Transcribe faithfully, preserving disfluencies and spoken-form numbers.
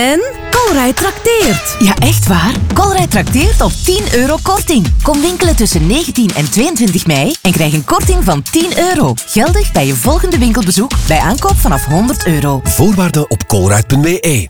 En Colruyt trakteert. Ja, echt waar? Colruyt trakteert op tien euro korting. Kom winkelen tussen negentien en tweeëntwintig mei en krijg een korting van tien euro. Geldig bij je volgende winkelbezoek bij aankoop vanaf honderd euro. Voorwaarden op colruyt punt be.